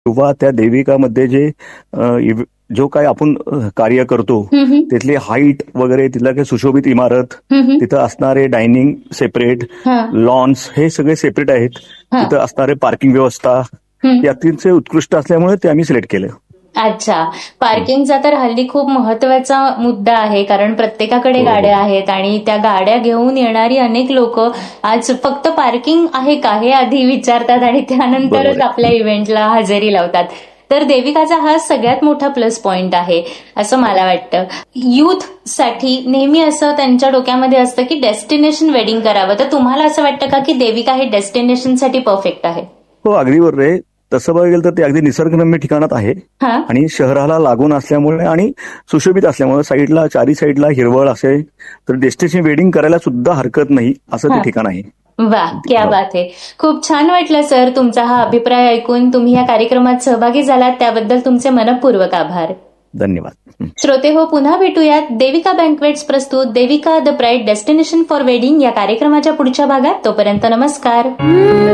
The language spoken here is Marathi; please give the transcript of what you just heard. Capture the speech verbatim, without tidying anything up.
किंवा त्या देविकामध्ये जे अ, इव- जो काय आपण अ, कार्य करतो हम्म, हम्म, तिथली हाईट वगैरे, तिथला काही सुशोभित इमारत, हम्म, हम्म. तिथं असणारे डायनिंग सेपरेट, हा, लॉन्स हे सगळे सेपरेट आहेत. हा. तिथं असणारे पार्किंग व्यवस्था हम्म. हे अतिशय उत्कृष्ट असल्यामुळे ते आम्ही सिलेक्ट केलं. अच्छा, पार्किंगचा तर हल्ली खूप महत्वाचा मुद्दा आहे, कारण प्रत्येकाकडे हो, हो. गाड्या आहेत आणि त्या गाड्या घेऊन येणारी अनेक लोक आज फक्त पार्किंग आहे का हे आधी विचारतात आणि बरोबर त्यानंतरच आहे. आपल्या इव्हेंटला हजेरी लावतात. तर देविकाचा हा सगळ्यात मोठा प्लस पॉइंट आहे असं मला वाटतं. युथ साठी नेहमी असं त्यांच्या डोक्यामध्ये असतं की डेस्टिनेशन वेडिंग करावं, तर तुम्हाला असं वाटतं का की देविका हे डेस्टिनेशन साठी परफेक्ट आहे? हो, अगदी बरोबर आहे. तसं बघायला गेलं तर ते अगदी निसर्गरम्य ठिकाणात आहे हा, आणि शहराला लागून असल्यामुळे आणि सुशोभित असल्यामुळे साईडला चारी साईडला हिरवळ असेल तर डेस्टिनेशन वेडिंग करायला सुद्धा हरकत नाही असं ते हा. ठिकाण आहे. वा, क्या हो. बात आहे. खूप छान वाटलं सर तुमचा हा अभिप्राय ऐकून. तुम्ही या कार्यक्रमात सहभागी झालात त्याबद्दल तुमचे मनःपूर्वक आभार. धन्यवाद. हं. श्रोते हो, पुन्हा भेटूयात देविका बँक्वेट्स प्रस्तुत Devika the bride destination for wedding या कार्यक्रमाच्या पुढच्या भागात. तोपर्यंत नमस्कार.